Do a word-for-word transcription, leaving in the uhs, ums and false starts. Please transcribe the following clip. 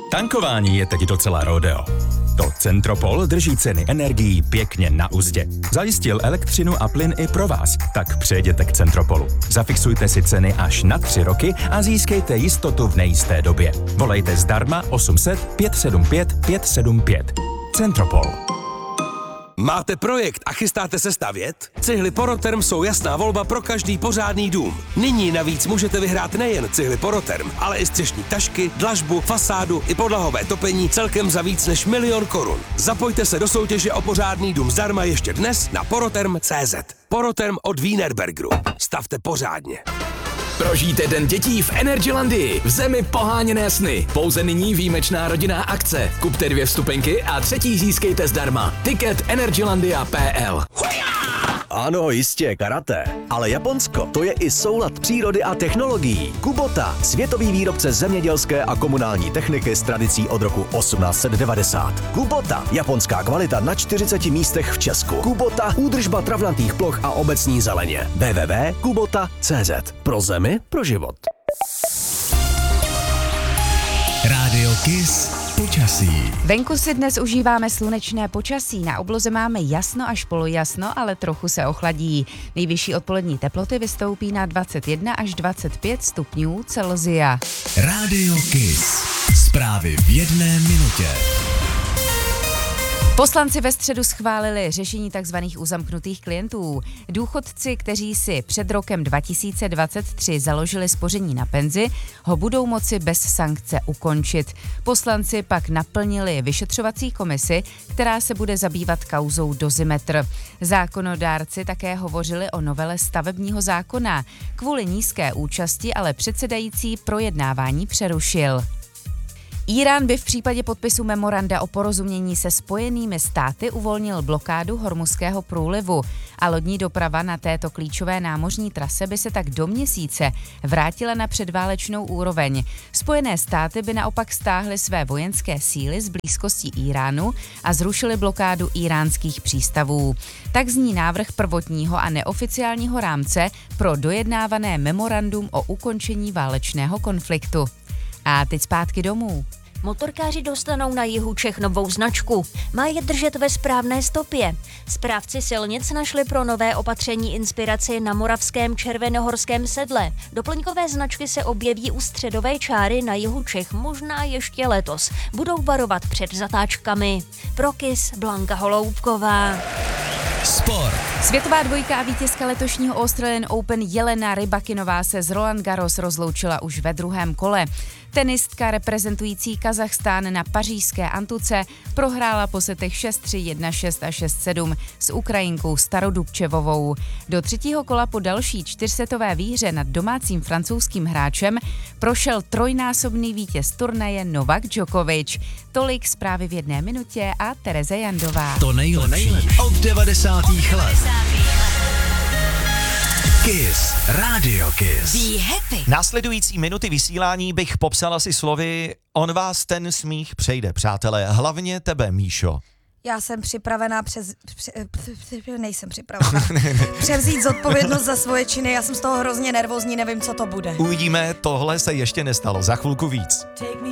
Tankování je teď docela rodeo. To Centropol drží ceny energií pěkně na uzdě. Zajistil elektřinu a plyn i pro vás, tak přejděte k Centropolu. Zafixujte si ceny až na tři roky a získejte jistotu v nejisté době. Volejte zdarma osm set pět sedm pět pět sedm pět. Centropol. Máte projekt a chystáte se stavět? Cihly Poroterm jsou jasná volba pro každý pořádný dům. Nyní navíc můžete vyhrát nejen cihly Poroterm, ale i střešní tašky, dlažbu, fasádu i podlahové topení celkem za víc než milion korun. Zapojte se do soutěže o pořádný dům zdarma ještě dnes na poroterm tečka cé zet. Poroterm od Wienerbergeru. Stavte pořádně. Prožijte den dětí v Energylandii, v zemi poháněné sny. Pouze nyní výjimečná rodinná akce. Kupte dvě vstupenky a třetí získejte zdarma. Tiket energylandia tečka pé el. Ano, jistě, karate. Ale Japonsko, to je i soulad přírody a technologií. Kubota, světový výrobce zemědělské a komunální techniky s tradicí od roku osmnáct set devadesát. Kubota, japonská kvalita na čtyřiceti místech v Česku. Kubota, údržba travnatých ploch a obecní zeleně. w w w tečka kubota tečka cé zet. Pro zemi, pro život. Rádio Kiss. Počasí. Venku si dnes užíváme slunečné počasí. Na obloze máme jasno až polojasno, ale trochu se ochladí. Nejvyšší odpolední teploty vystoupí na dvacet jedna až dvacet pět stupňů Celsia. Rádio Kiss. Zprávy v jedné minutě. Poslanci ve středu schválili řešení tzv. Uzamknutých klientů. Důchodci, kteří si před rokem dva tisíce dvacet tři založili spoření na penzi, ho budou moci bez sankce ukončit. Poslanci pak naplnili vyšetřovací komisi, která se bude zabývat kauzou Dozimetr. Zákonodárci také hovořili o novele stavebního zákona. Kvůli nízké účasti ale předsedající projednávání přerušil. Írán by v případě podpisu memoranda o porozumění se Spojenými státy uvolnil blokádu Hormuzského průlivu a lodní doprava na této klíčové námořní trase by se tak do měsíce vrátila na předválečnou úroveň. Spojené státy by naopak stáhly své vojenské síly z blízkosti Iránu a zrušily blokádu íránských přístavů. Tak zní návrh prvotního a neoficiálního rámce pro dojednávané memorandum o ukončení válečného konfliktu. A teď zpátky domů. Motorkáři dostanou na jihu Čech novou značku. Má je držet ve správné stopě. Správci silnic našli pro nové opatření inspiraci na moravském Červenohorském sedle. Doplňkové značky se objeví u středové čáry na jihu Čech možná ještě letos. Budou varovat před zatáčkami. Pro Kiss Blanka Holoubková. Sport. Světová dvojka a vítězka letošního Australian Open Jelena Rybakinová se z Roland Garros rozloučila už ve druhém kole. Tenistka reprezentující Kazachstán na pařížské Antuce prohrála po setech šest tři, jedna šest a šest sedm s Ukrajinkou Starodubčevovou. Do třetího kola po další čtyřsetové výhře nad domácím francouzským hráčem prošel trojnásobný vítěz turnaje Novak Djokovic. Tolik zprávy v jedné minutě a Tereza Jandová. To nejlepší od devadesátých let. Kiss. Radio Kiss. Be happy. Následující minuty vysílání bych popsal asi slovy on vás ten smích přejde, přátelé. Hlavně tebe, Míšo. Já jsem připravená přes... Pře, pře, nejsem připravená. Převzít zodpovědnost za svoje činy, já jsem z toho hrozně nervózní, nevím, co to bude. Uvidíme, tohle se ještě nestalo, za chvilku víc. Take me